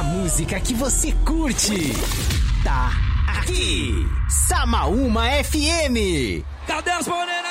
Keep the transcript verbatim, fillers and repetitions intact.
A música que você curte tá aqui. Samaúma F M. Cadê as morenas?